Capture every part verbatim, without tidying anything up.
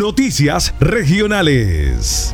Noticias regionales.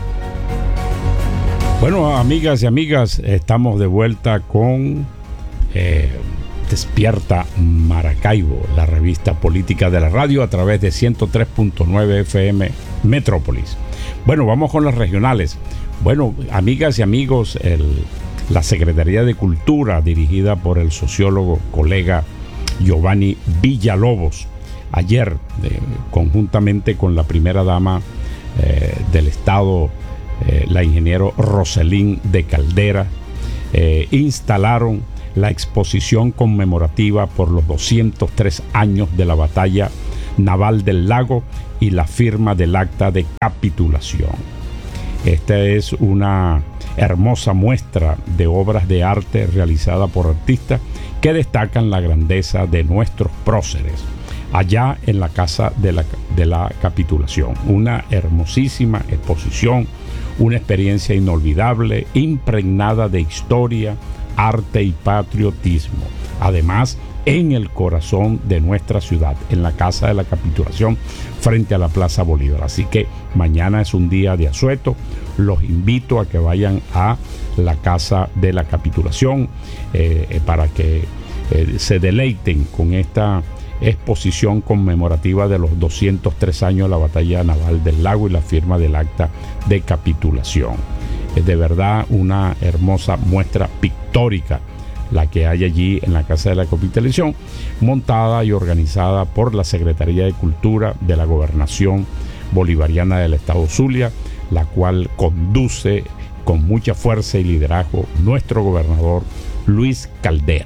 Bueno, amigas y amigas, estamos de vuelta con eh, Despierta Maracaibo, la revista política de la radio a través de ciento tres punto nueve F M Metrópolis. Bueno, vamos con las regionales. Bueno, amigas y amigos, el, la Secretaría de Cultura, dirigida por el sociólogo colega Giovanni Villalobos, ayer, eh, conjuntamente con la primera dama eh, del Estado, eh, la ingeniero Roselín de Caldera, eh, instalaron la exposición conmemorativa por los doscientos tres años de la batalla naval del Lago y la firma del acta de capitulación. Esta es una hermosa muestra de obras de arte realizada por artistas que destacan la grandeza de nuestros próceres, allá en la Casa de la, de la Capitulación. Una hermosísima exposición, una experiencia inolvidable, impregnada de historia, arte y patriotismo. Además, en el corazón de nuestra ciudad, en la Casa de la Capitulación, frente a la Plaza Bolívar. Así que mañana es un día de asueto. Los invito a que vayan a la Casa de la Capitulación eh, para que eh, se deleiten con esta exposición conmemorativa de los doscientos tres años de la batalla naval del Lago y la firma del acta de capitulación. Es de verdad una hermosa muestra pictórica la que hay allí en la Casa de la Capitulación, montada y organizada por la Secretaría de Cultura de la Gobernación Bolivariana del Estado Zulia, la cual conduce con mucha fuerza y liderazgo nuestro gobernador Luis Caldera.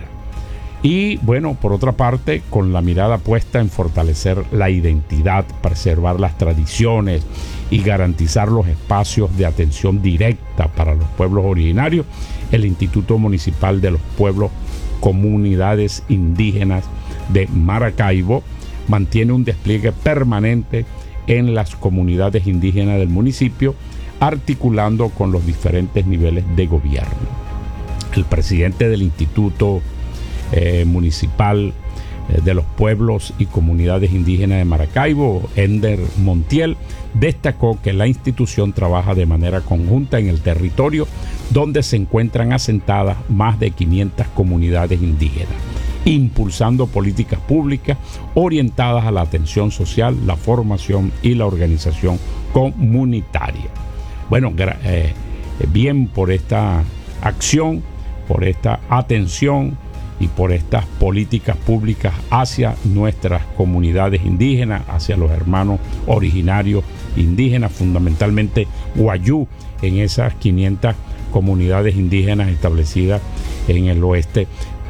Y bueno, por otra parte, con la mirada puesta en fortalecer la identidad, preservar las tradiciones y garantizar los espacios de atención directa para los pueblos originarios, el Instituto Municipal de los Pueblos Comunidades Indígenas de Maracaibo mantiene un despliegue permanente en las comunidades indígenas del municipio, articulando con los diferentes niveles de gobierno. El presidente del Instituto eh, Municipal eh, de los Pueblos y Comunidades Indígenas de Maracaibo, Ender Montiel, destacó que la institución trabaja de manera conjunta en el territorio donde se encuentran asentadas más de quinientas comunidades indígenas, impulsando políticas públicas orientadas a la atención social, la formación y la organización comunitaria. Bueno, eh, bien por esta acción, por esta atención y por estas políticas públicas hacia nuestras comunidades indígenas, hacia los hermanos originarios indígenas, fundamentalmente Wayuu, en esas quinientas comunidades indígenas establecidas en el oeste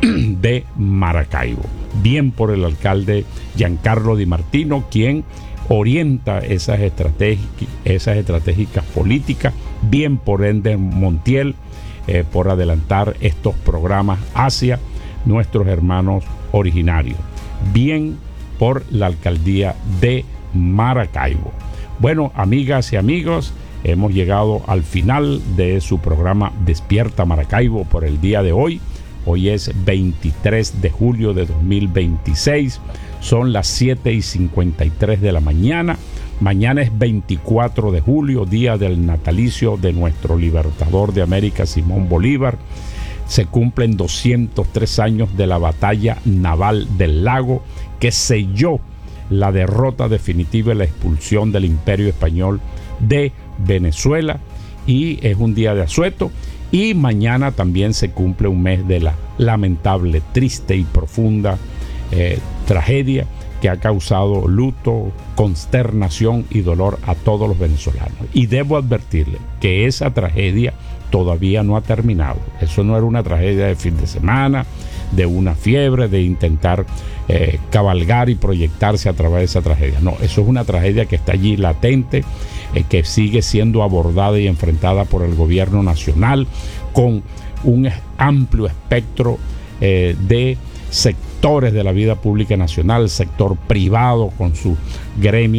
de Maracaibo. Bien por el alcalde Giancarlo Di Martino, quien orienta esas, estrategi- esas estratégicas políticas. Bien por Ender Montiel, eh, por adelantar estos programas hacia nuestros hermanos originarios. Bien por la alcaldía de Maracaibo. Bueno, amigas y amigos, hemos llegado al final de su programa Despierta Maracaibo por el día de hoy. Hoy es veintitrés de julio de dos mil veintiséis. Son las siete y cincuenta y tres de la mañana. Mañana es veinticuatro de julio, día del natalicio de nuestro libertador de América, Simón Bolívar. Se cumplen doscientos tres años de la batalla naval del Lago, que selló la derrota definitiva y la expulsión del Imperio Español de Venezuela. Y es un día de asueto. Y mañana también se cumple un mes de la lamentable, triste y profunda eh, tragedia que ha causado luto, consternación y dolor a todos los venezolanos. Y debo advertirle que esa tragedia todavía no ha terminado. Eso no era una tragedia de fin de semana, de una fiebre, de intentar eh, cabalgar y proyectarse a través de esa tragedia. No, eso es una tragedia que está allí latente, eh, que sigue siendo abordada y enfrentada por el gobierno nacional con un amplio espectro eh, de sectores de la vida pública nacional, sector privado con sus gremios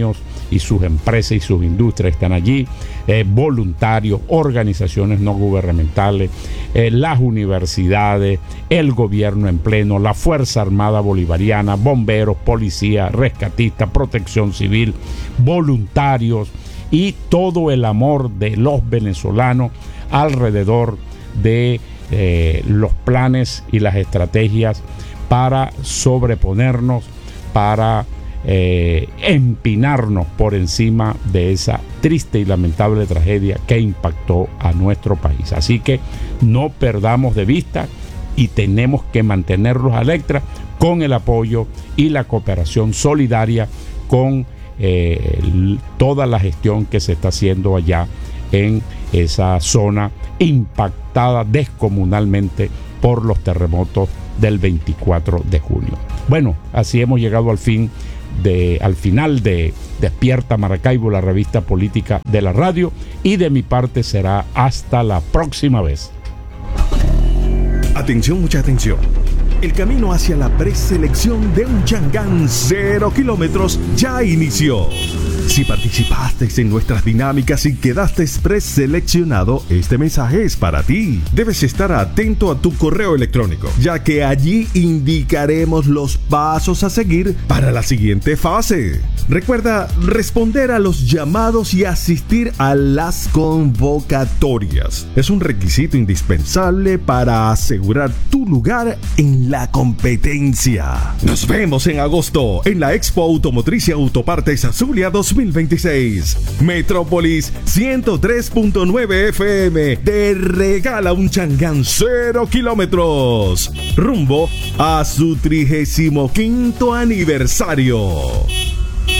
y sus empresas y sus industrias están allí, eh, voluntarios, organizaciones no gubernamentales, eh, las universidades, el gobierno en pleno, la Fuerza Armada Bolivariana, bomberos, policía, rescatistas, protección civil, voluntarios y todo el amor de los venezolanos alrededor de eh, los planes y las estrategias para sobreponernos, para eh, empinarnos por encima de esa triste y lamentable tragedia que impactó a nuestro país. Así que no perdamos de vista y tenemos que mantenerlos alerta con el apoyo y la cooperación solidaria con eh, toda la gestión que se está haciendo allá en esa zona impactada descomunalmente por los terremotos del veinticuatro de junio. Bueno, así hemos llegado al fin de, al final de Despierta Maracaibo, la revista política de la radio, y de mi parte será hasta la próxima vez. Atención, mucha atención. El camino hacia la preselección de un Changán cero kilómetros ya inició. Si participaste en nuestras dinámicas y quedaste preseleccionado, este mensaje es para ti. Debes estar atento a tu correo electrónico, ya que allí indicaremos los pasos a seguir para la siguiente fase. Recuerda responder a los llamados y asistir a las convocatorias. Es un requisito indispensable para asegurar tu lugar en la competencia. Nos vemos en agosto en la Expo Automotriz y Autopartes Azulia dos mil veintiséis. Metrópolis ciento tres punto nueve F M te regala un Changán cero kilómetros rumbo a su trigésimo quinto aniversario.